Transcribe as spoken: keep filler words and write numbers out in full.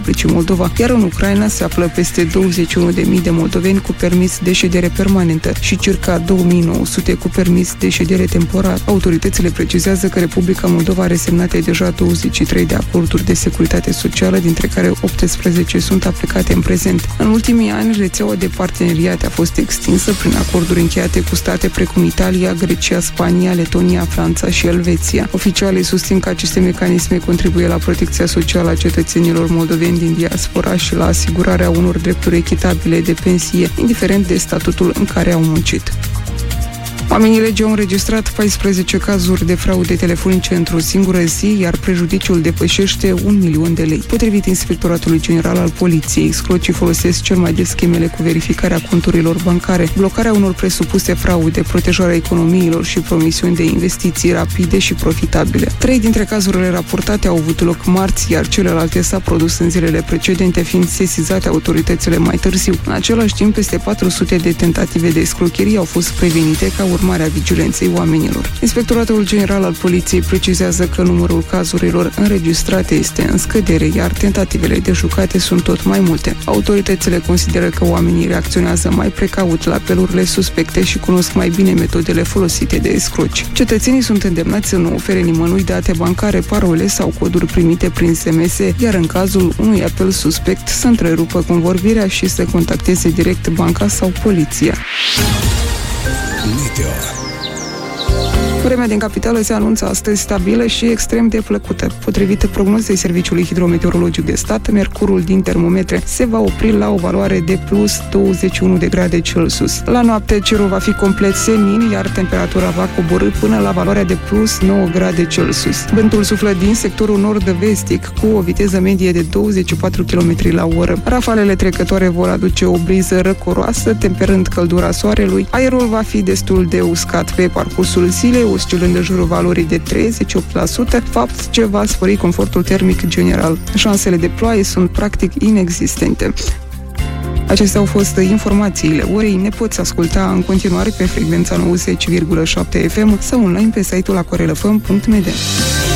Republicii Moldova, iar în Ucraina se află peste douăzeci și unu de mii de moldoveni cu permis de ședere permanentă și circa două mii nouă sute cu permis de ședere temporar. Autoritățile precizează că Republica Moldova are semnate deja douăzeci și trei de acorduri de securitate socială, dintre care optsprezece sunt aplicate în prezent. În ultimii ani, rețeaua de parteneriate a fost extinsă prin acorduri încheiate cu state precum Italia, Grecia, Spania, Letonia, Franța și Elveția. Oficialii susțin că aceste mecanisme contribuie la protecția socială a cetățenilor moldoveni din diaspora și la asigurarea unor drepturi echitabile de pensie, indiferent de statutul în care au muncit. Oamenii legii au înregistrat paisprezece cazuri de fraude telefonice într-o singură zi, iar prejudiciul depășește un milion de lei. Potrivit Inspectoratului General al Poliției, scrocii folosesc cel mai des schemele cu verificarea conturilor bancare, blocarea unor presupuse fraude, protejarea economiilor și promisiuni de investiții rapide și profitabile. Trei dintre cazurile raportate au avut loc marți, iar celelalte s-au produs în zilele precedente, fiind sesizate autoritățile mai târziu. În același timp, peste patru sute de tentative de escrocherie au fost prevenite ca urmare a vigilenței oamenilor. Inspectoratul General al Poliției precizează că numărul cazurilor înregistrate este în scădere, iar tentativele de jucate sunt tot mai multe. Autoritățile consideră că oamenii reacționează mai precaut la apelurile suspecte și cunosc mai bine metodele folosite de escroci. Cetățenii sunt îndemnați să nu ofere nimănui date bancare, parole sau coduri primite prin S M S, iar în cazul unui apel suspect să întrerupă convorbirea și să contacteze direct banca sau poliția. Meteo. Vremea din capitală se anunță astăzi stabilă și extrem de plăcută. Potrivit prognozei Serviciului Hidrometeorologic de Stat, mercurul din termometre se va opri la o valoare de plus douăzeci și unu de grade Celsius. La noapte cerul va fi complet senin, iar temperatura va coborî până la valoarea de plus nouă grade Celsius. Vântul suflă din sectorul nord-vestic cu o viteză medie de douăzeci și patru kilometri la oră. Rafalele trecătoare vor aduce o briză răcoroasă, temperând căldura soarelui. Aerul va fi destul de uscat pe parcursul zilei, oscilând în jurul valorii de treizeci și opt la sută, fapt ce va spori confortul termic general. Șansele de ploaie sunt practic inexistente. Acestea au fost informațiile orei. Ne poți asculta în continuare pe frecvența nouăzeci virgulă șapte F M sau online pe site-ul acorelafm punct m d.